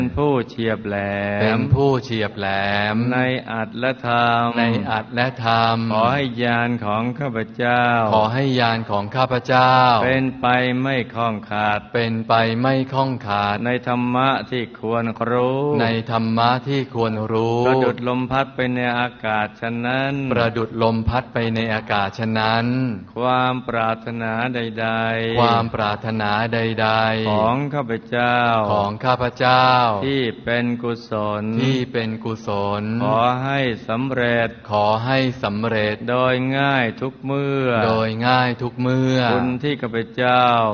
เป็นผู้เฉียบแหลมเป็นผู้เฉียบแหลมในอัตและธรรมในอัตและธรรมขอให้ญาณของข้าพเจ้าขอให้ญาณของข้าพเจ้าเป็นไปไม่ข้องขาดเป็นไปไม่ข้องขาดในธรรมะที่ควรรู้ในธรรมะที่ควรรู้ประดุจลมพัดไปในอากาศฉะนั้นประดุจลมพัดไปในอากาศฉะนั้นความปรารถนาใดๆความปรารถนาใดๆของข้าพเจ้าของข้าพเจ้าที่เป็นกุศลที่เป็นกุศลขอให้สำเร็จขอให้สำเร็จโดยง่ายทุกเมื่อโดยง่ายทุกเมื่อบุญที่ข้าพเจ้า